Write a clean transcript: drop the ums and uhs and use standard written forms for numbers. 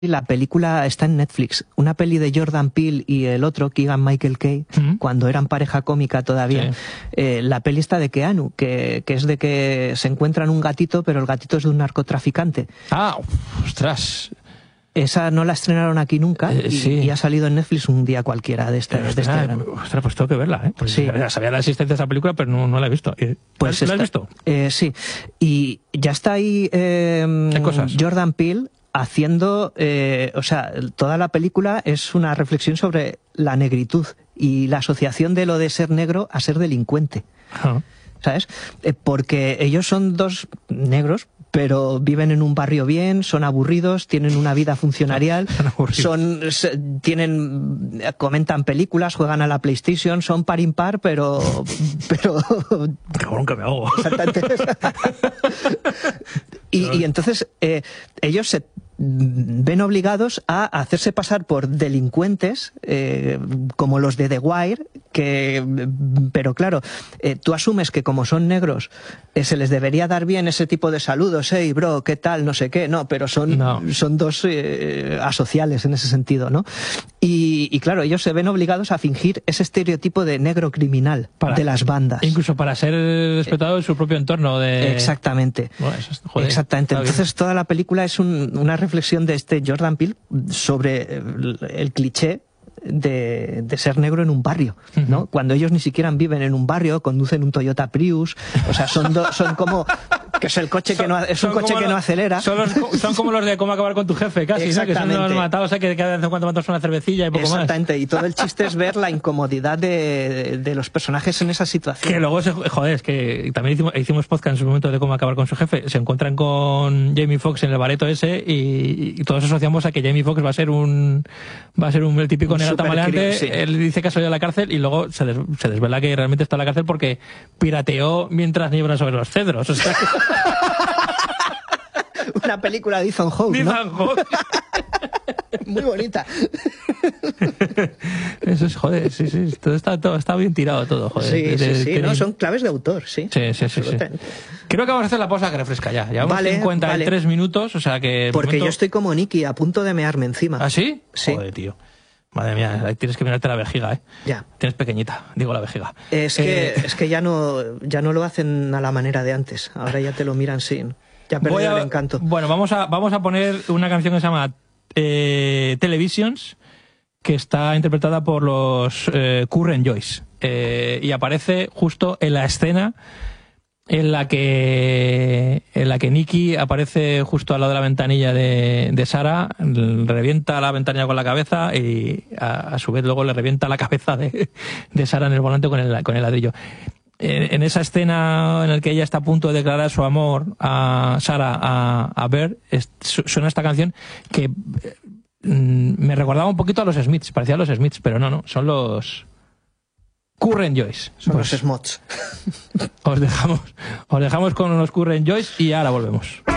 La película está en Netflix. Una peli de Jordan Peele y el otro, Keegan Michael Key, cuando eran pareja cómica todavía. Sí. La peli está de Keanu, que es de que se encuentran un gatito, pero el gatito es de un narcotraficante. Ah, ostras. Esa no la estrenaron aquí nunca y ha salido en Netflix un día cualquiera de este verano. Ostras, pues tengo que verla, ¿eh? Pues sí. Sabía la existencia de esa película, pero no la he visto. Pues ¿La has visto? Sí. Y ya está ahí Jordan Peele haciendo, o sea, toda la película es una reflexión sobre la negritud y la asociación de lo de ser negro a ser delincuente. ¿Sabes? Porque ellos son dos negros, pero viven en un barrio bien, son aburridos, tienen una vida funcionarial, comentan películas, juegan a la PlayStation, son par impar, pero cabrón que me hago. Exactamente. y entonces ellos se ven obligados a hacerse pasar por delincuentes como los de The Wire, pero claro, tú asumes que como son negros se les debería dar bien ese tipo de saludos, hey bro, ¿qué tal? No sé qué, no, pero son dos asociales en ese sentido, ¿no? Y claro, ellos se ven obligados a fingir ese estereotipo de negro criminal de las bandas. Incluso para ser respetado en su propio entorno. Exactamente. Bueno, exactamente. Entonces toda la película es una reflexión de este Jordan Peele sobre el cliché de ser negro en un barrio, ¿no? Cuando ellos ni siquiera viven en un barrio, conducen un Toyota Prius, o sea, son como que es el coche que no acelera. Son como los de Cómo acabar con tu jefe, casi, ¿no? Que son los matados, que cada vez en cuando matas una cervecilla y poco más. Exactamente, y todo el chiste es ver la incomodidad de los personajes en esa situación. Que luego, es que también hicimos podcast en su momento de Cómo acabar con su jefe, se encuentran con Jamie Foxx en el bareto ese y todos asociamos a que Jamie Foxx va a ser el típico negro tamaleante. Sí. Él dice que ha salido de la cárcel y luego se desvela que realmente está en la cárcel porque pirateó mientras nieblan sobre los cedros. O sea, una película de Ethan Hawke, ¿no? Ethan Hawke. Muy bonita. Eso es, joder, sí. Todo está bien tirado todo, joder. Sí. No, son claves de autor, sí. Sí. Creo que vamos a hacer la pausa que refresca ya. Llevamos 53 minutos, o sea que... Porque yo estoy como Nicky, a punto de mearme encima. ¿Ah, sí? Sí. Joder, tío. Madre mía, ahí tienes que mirarte la vejiga, ¿eh? Ya. Tienes pequeñita, digo la vejiga. Es que ya no lo hacen a la manera de antes. Ahora ya te lo miran sin... Ya perdió el encanto. Bueno, vamos a poner una canción que se llama Televisions, que está interpretada por los Current Joys. Y aparece justo en la escena en la que Nicky aparece justo al lado de la ventanilla de Sarah, revienta la ventanilla con la cabeza y a su vez luego le revienta la cabeza de Sarah en el volante con el ladrillo. En esa escena en la que ella está a punto de declarar su amor a Sarah, a Bert, suena esta canción que me recordaba un poquito a los Smiths, parecía a los Smiths, pero no, son los Current Joys. Son los Smots. Os dejamos con los Current Joys y ahora volvemos.